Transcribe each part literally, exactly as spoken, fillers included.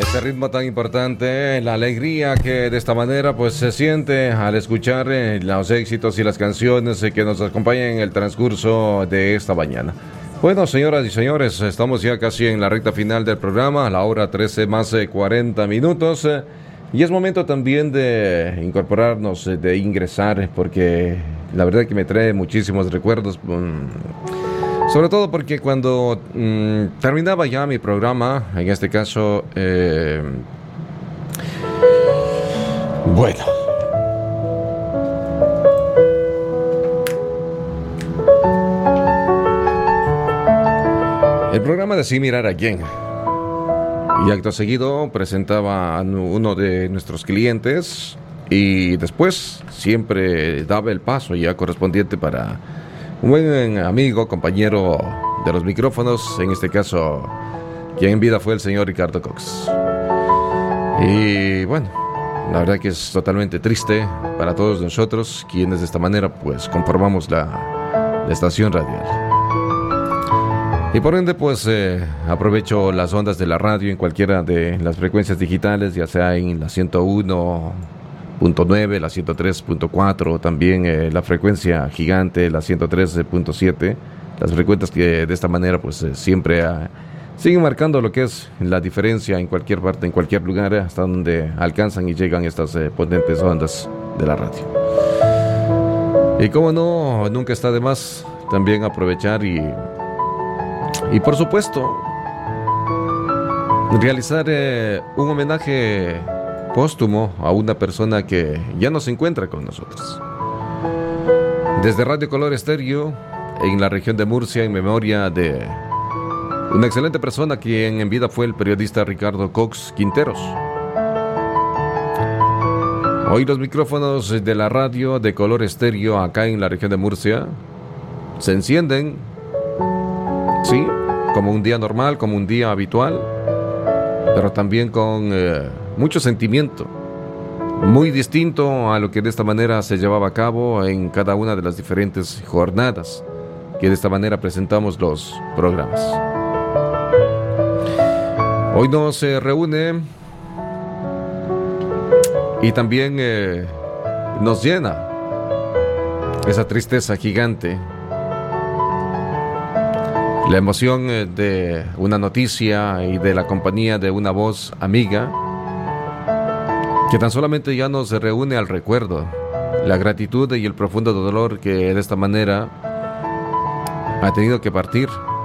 Este ritmo tan importante, la alegría que de esta manera pues se siente al escuchar eh, los éxitos y las canciones eh, que nos acompañan en el transcurso de esta mañana. Bueno, señoras y señores, estamos ya casi en la recta final del programa, a la hora trece más eh, cuarenta minutos, eh, y es momento también de incorporarnos, eh, de ingresar, porque la verdad que me trae muchísimos recuerdos. Um, Sobre todo porque cuando mmm, terminaba ya mi programa, en este caso, eh, bueno, el programa de Sí Mirar a Quién, y acto seguido presentaba a uno de nuestros clientes y después siempre daba el paso ya correspondiente para un buen amigo, compañero de los micrófonos, en este caso, quien en vida fue el señor Ricardo Cox. Y bueno, la verdad que es totalmente triste para todos nosotros, quienes de esta manera pues conformamos la, la estación radial. Y por ende pues eh, aprovecho las ondas de la radio en cualquiera de las frecuencias digitales, ya sea en la ciento uno punto nueve, la ciento tres punto cuatro, también eh, la frecuencia gigante, la ciento tres punto siete, las frecuencias que de esta manera pues eh, siempre eh, siguen marcando lo que es la diferencia en cualquier parte, en cualquier lugar, eh, hasta donde alcanzan y llegan estas eh, potentes ondas de la radio. Y como no, nunca está de más también aprovechar y, y por supuesto, realizar eh, un homenaje póstumo a una persona que ya no se encuentra con nosotros. Desde Radio Color Estéreo, en la región de Murcia, en memoria de una excelente persona quien en vida fue el periodista Ricardo Cox Quinteros. Hoy los micrófonos de la radio de Color Estéreo acá en la región de Murcia se encienden, sí, como un día normal, como un día habitual, pero también con eh, mucho sentimiento, muy distinto a lo que de esta manera se llevaba a cabo en cada una de las diferentes jornadas que de esta manera presentamos los programas. Hoy nos se eh, reúne y también eh, nos llena esa tristeza gigante, la emoción eh, de una noticia y de la compañía de una voz amiga que tan solamente ya nos reúne al recuerdo, la gratitud y el profundo dolor que de esta manera ha tenido que partir.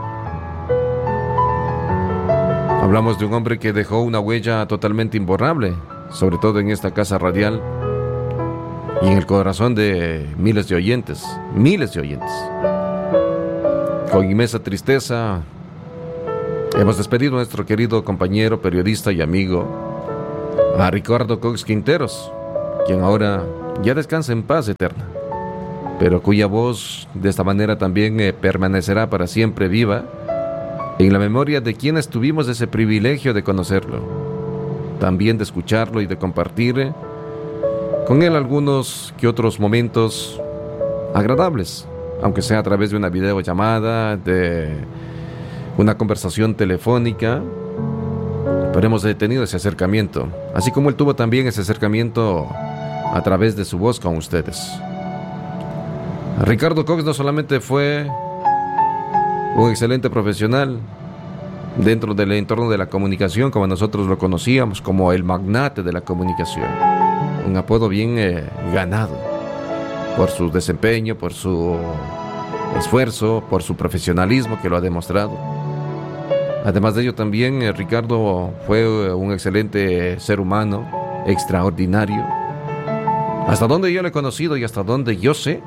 Hablamos de un hombre que dejó una huella totalmente imborrable, sobre todo en esta casa radial y en el corazón de miles de oyentes, miles de oyentes. Con inmensa tristeza hemos despedido a nuestro querido compañero, periodista y amigo, a Ricardo Cox Quinteros, quien ahora ya descansa en paz eterna, pero cuya voz de esta manera también eh, permanecerá para siempre viva en la memoria de quienes tuvimos ese privilegio de conocerlo, también de escucharlo y de compartir eh, con él algunos que otros momentos agradables, aunque sea a través de una videollamada, de una conversación telefónica. Pero hemos tenido ese acercamiento, así como él tuvo también ese acercamiento a través de su voz con ustedes. Ricardo Cox no solamente fue un excelente profesional dentro del entorno de la comunicación, como nosotros lo conocíamos, como el magnate de la comunicación, un apodo bien eh, ganado por su desempeño, por su esfuerzo, por su profesionalismo que lo ha demostrado. Además de ello también eh, Ricardo fue eh, un excelente ser humano, extraordinario. Hasta donde yo lo he conocido y hasta donde yo sé,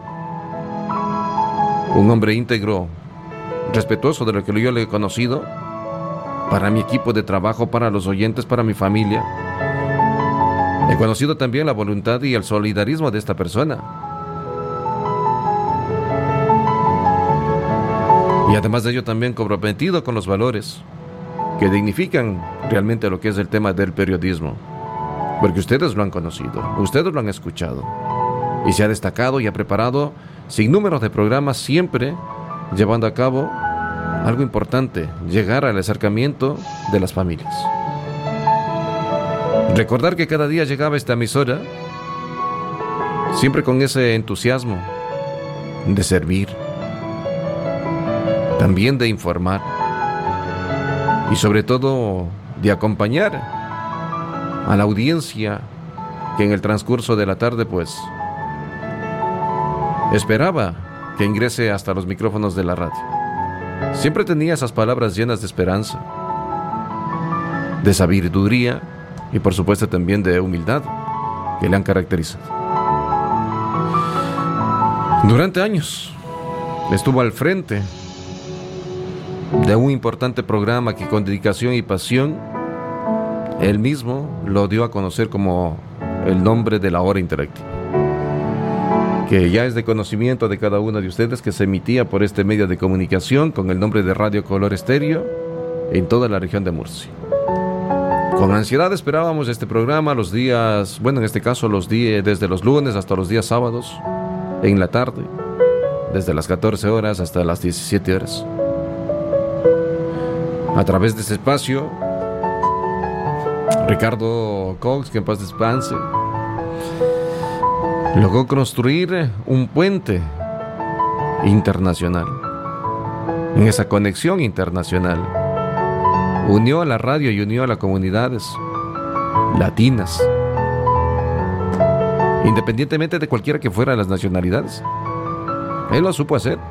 un hombre íntegro, respetuoso de lo que yo le he conocido, para mi equipo de trabajo, para los oyentes, para mi familia. He conocido también la voluntad y el solidarismo de esta persona. Y además de ello también comprometido con los valores que dignifican realmente lo que es el tema del periodismo. Porque ustedes lo han conocido, ustedes lo han escuchado. Y se ha destacado y ha preparado sin número de programas, siempre llevando a cabo algo importante: llegar al acercamiento de las familias. Recordar que cada día llegaba esta emisora, siempre con ese entusiasmo de servir, también de informar y sobre todo de acompañar a la audiencia que en el transcurso de la tarde pues esperaba que ingrese hasta los micrófonos de la radio. Siempre tenía esas palabras llenas de esperanza, de sabiduría y por supuesto también de humildad que le han caracterizado. Durante años estuvo al frente de un importante programa que con dedicación y pasión él mismo lo dio a conocer como el nombre de la hora interactiva, que ya es de conocimiento de cada uno de ustedes, que se emitía por este medio de comunicación con el nombre de Radio Color Estéreo en toda la región de Murcia. Con ansiedad esperábamos este programa los días, bueno, en este caso los días, desde los lunes hasta los días sábados, en la tarde, desde las catorce horas hasta las diecisiete horas. A través de ese espacio, Ricardo Cox, que en paz descanse, logró construir un puente internacional. En esa conexión internacional, unió a la radio y unió a las comunidades latinas, independientemente de cualquiera que fuera las nacionalidades. Él lo supo hacer.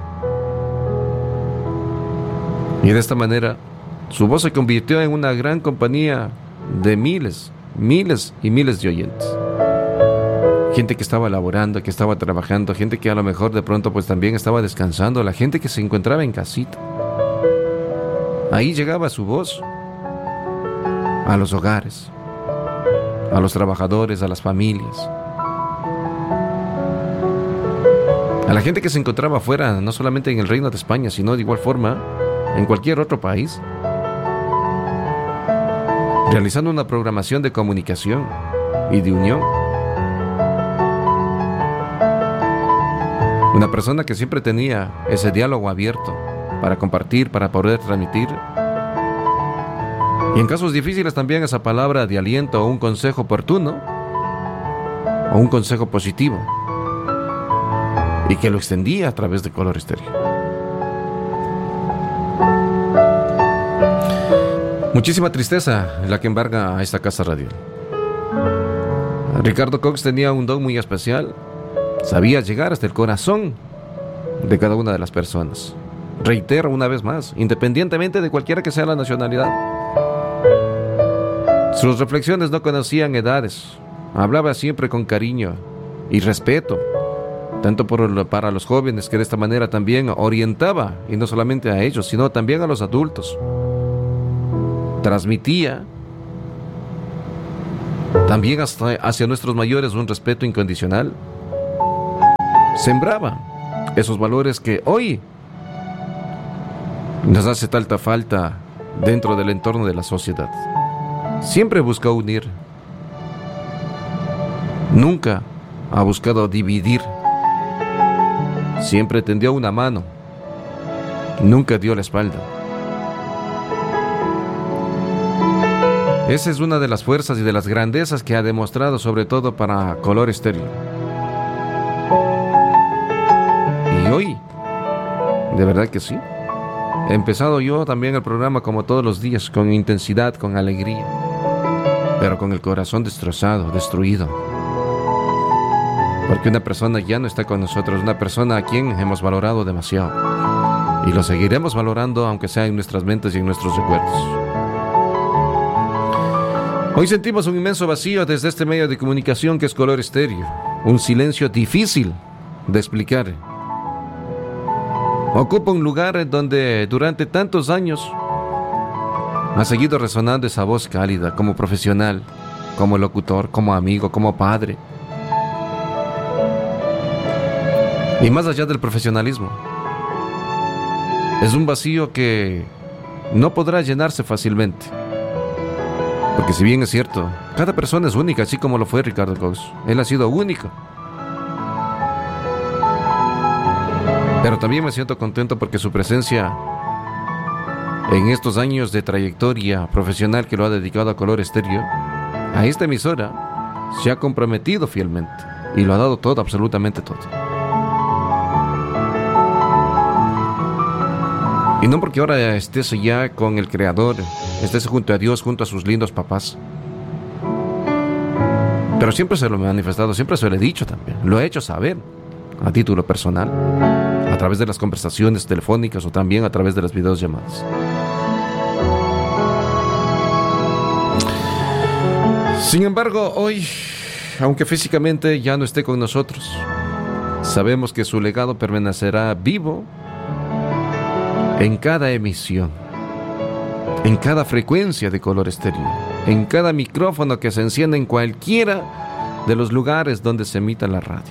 Y de esta manera, su voz se convirtió en una gran compañía de miles, miles y miles de oyentes. Gente que estaba laborando, que estaba trabajando, gente que a lo mejor de pronto pues también estaba descansando, la gente que se encontraba en casita. Ahí llegaba su voz a los hogares, a los trabajadores, a las familias, a la gente que se encontraba afuera, no solamente en el Reino de España, sino de igual forma en cualquier otro país, realizando una programación de comunicación y de unión. Una persona que siempre tenía ese diálogo abierto para compartir, para poder transmitir. Y en casos difíciles también esa palabra de aliento o un consejo oportuno o un consejo positivo, y que lo extendía a través de Color Estéreo. Muchísima tristeza la que embarga a esta casa radial. Ricardo Cox tenía un don muy especial. Sabía llegar hasta el corazón de cada una de las personas. Reitero una vez más, independientemente de cualquiera que sea la nacionalidad. Sus reflexiones no conocían edades. Hablaba siempre con cariño y respeto, tanto por, para los jóvenes, que de esta manera también orientaba, y no solamente a ellos, sino también a los adultos. Transmitía también hasta hacia nuestros mayores un respeto incondicional. Sembraba esos valores que hoy nos hace tanta falta dentro del entorno de la sociedad. Siempre buscó unir, nunca ha buscado dividir. Siempre tendió una mano, nunca dio la espalda. Esa es una de las fuerzas y de las grandezas que ha demostrado, sobre todo para Color Estéreo. Y hoy, de verdad que sí, he empezado yo también el programa como todos los días, con intensidad, con alegría, pero con el corazón destrozado, destruido. Porque una persona ya no está con nosotros, una persona a quien hemos valorado demasiado. Y lo seguiremos valorando, aunque sea en nuestras mentes y en nuestros recuerdos. Hoy sentimos un inmenso vacío desde este medio de comunicación que es Color Estéreo. Un silencio difícil de explicar. Ocupa un lugar donde durante tantos años ha seguido resonando esa voz cálida, como profesional, como locutor, como amigo, como padre. Y más allá del profesionalismo, es un vacío que no podrá llenarse fácilmente. Porque si bien es cierto, cada persona es única, así como lo fue Ricardo Cox. Él ha sido único. Pero también me siento contento porque su presencia en estos años de trayectoria profesional que lo ha dedicado a Color Estéreo a esta emisora se ha comprometido fielmente y lo ha dado todo, absolutamente todo. Y no porque ahora estés ya con el Creador, estés junto a Dios, junto a sus lindos papás. Pero siempre se lo he manifestado, siempre se lo he dicho también. Lo he hecho saber a título personal, a través de las conversaciones telefónicas o también a través de las videollamadas. Sin embargo, hoy, aunque físicamente ya no esté con nosotros, sabemos que su legado permanecerá vivo en cada emisión, en cada frecuencia de Color Estéreo, en cada micrófono que se encienda en cualquiera de los lugares donde se emita la radio.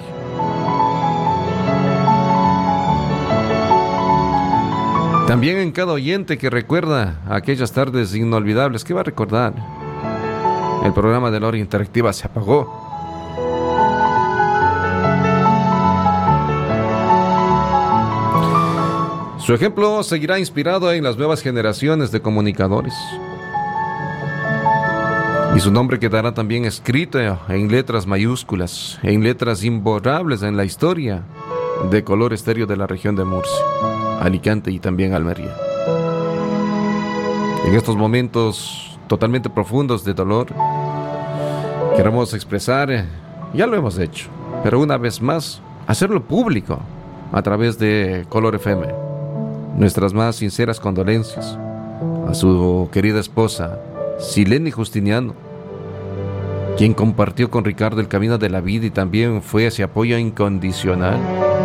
También en cada oyente que recuerda aquellas tardes inolvidables. ¿Qué va a recordar? El programa de la hora interactiva se apagó. Su ejemplo seguirá inspirado en las nuevas generaciones de comunicadores. Y su nombre quedará también escrito en letras mayúsculas, en letras imborrables en la historia de Color Estéreo de la región de Murcia, Alicante y también Almería. En estos momentos totalmente profundos de dolor, queremos expresar, ya lo hemos hecho, pero una vez más, hacerlo público a través de Color F M. Nuestras más sinceras condolencias a su querida esposa, Sileni Justiniano, quien compartió con Ricardo el camino de la vida y también fue ese apoyo incondicional.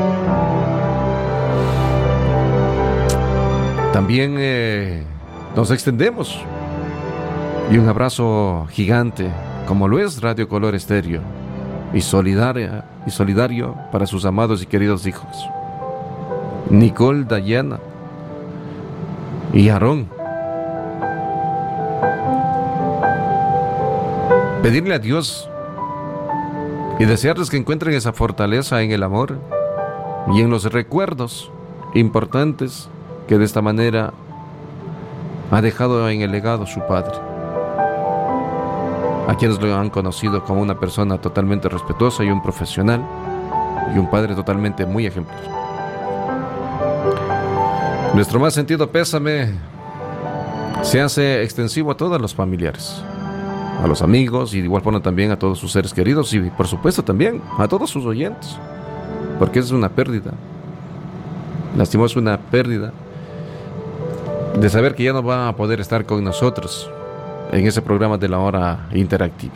También eh, nos extendemos y un abrazo gigante, como lo es Radio Color Estéreo, y solidaria y solidario para sus amados y queridos hijos, Nicole, Dayana y Aarón. Pedirle a Dios y desearles que encuentren esa fortaleza en el amor y en los recuerdos importantes que de esta manera ha dejado en el legado su padre, a quienes lo han conocido como una persona totalmente respetuosa y un profesional y un padre totalmente muy ejemplar. Nuestro más sentido pésame se hace extensivo a todos los familiares, a los amigos y de igual forma también a todos sus seres queridos y por supuesto también a todos sus oyentes, porque es una pérdida, lastimosa una pérdida de saber que ya no va a poder estar con nosotros en ese programa de la hora interactiva.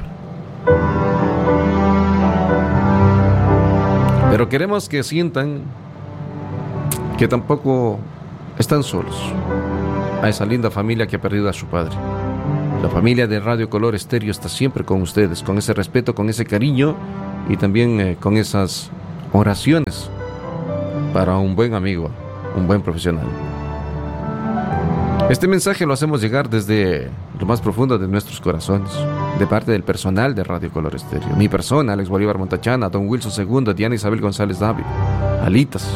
Pero queremos que sientan que tampoco están solos, a esa linda familia que ha perdido a su padre. La familia de Radio Color Estéreo está siempre con ustedes, con ese respeto, con ese cariño y también eh, con esas oraciones para un buen amigo, un buen profesional. Este mensaje lo hacemos llegar desde lo más profundo de nuestros corazones, de parte del personal de Radio Color Estéreo. Mi persona, Alex Bolívar Montachana, Don Wilson segundo, Diana Isabel González Dávila, Alitas,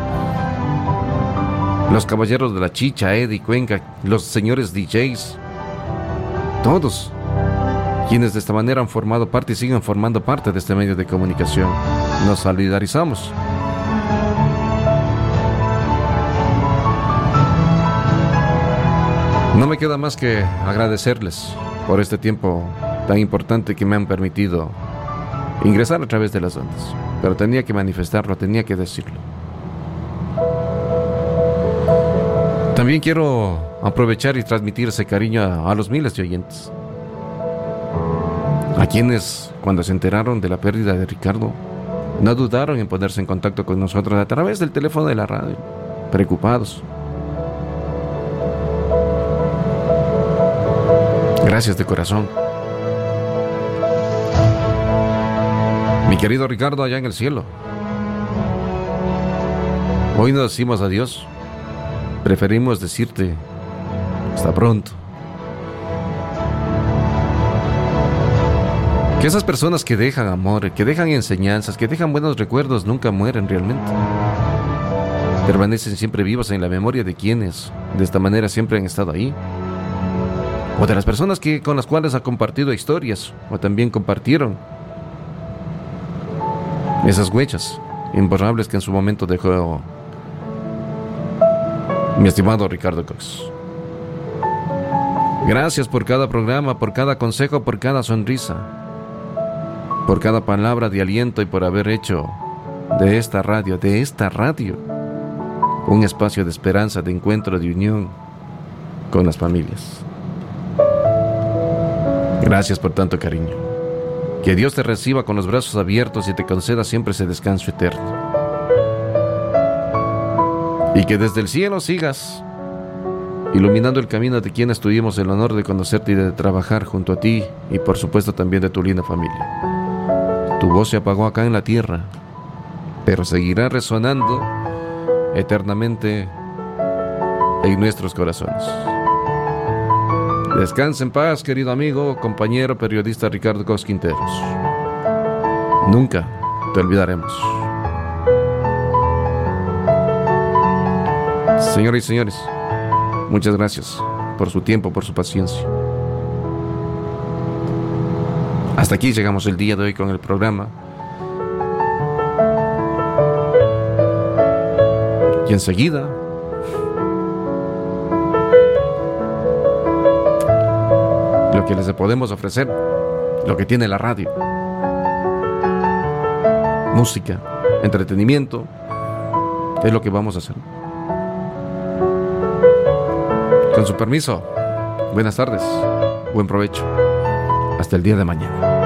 los caballeros de la chicha, Eddie Cuenca, los señores D Js, todos quienes de esta manera han formado parte y siguen formando parte de este medio de comunicación. Nos solidarizamos. No me queda más que agradecerles por este tiempo tan importante que me han permitido ingresar a través de las ondas, pero tenía que manifestarlo, tenía que decirlo. También quiero aprovechar y transmitir ese cariño a, a los miles de oyentes, a quienes cuando se enteraron de la pérdida de Ricardo no dudaron en ponerse en contacto con nosotros a través del teléfono de la radio, preocupados. Gracias de corazón. Mi querido Ricardo allá en el cielo, hoy nos decimos adiós. Preferimos decirte hasta pronto. Que esas personas que dejan amor, que dejan enseñanzas, que dejan buenos recuerdos nunca mueren realmente. Permanecen siempre vivos en la memoria de quienes de esta manera siempre han estado ahí. o de las personas que, con las cuales ha compartido historias o también compartieron esas huellas imborrables que en su momento dejó mi estimado Ricardo Cox. Gracias por cada programa, por cada consejo, por cada sonrisa, por cada palabra de aliento y por haber hecho de esta radio, de esta radio, un espacio de esperanza, de encuentro, de unión con las familias. Gracias por tanto cariño. Que Dios te reciba con los brazos abiertos y te conceda siempre ese descanso eterno. Y que desde el cielo sigas iluminando el camino de quienes tuvimos el honor de conocerte y de trabajar junto a ti y por supuesto también de tu linda familia. Tu voz se apagó acá en la tierra, pero seguirá resonando eternamente en nuestros corazones. Descansa en paz, querido amigo, compañero, periodista Ricardo Cox Quinteros. Nunca te olvidaremos. Señoras y señores, muchas gracias por su tiempo, por su paciencia. Hasta aquí llegamos el día de hoy con el programa. Y enseguida lo que les podemos ofrecer, lo que tiene la radio: música, entretenimiento, es lo que vamos a hacer. Con su permiso, buenas tardes, buen provecho, hasta el día de mañana.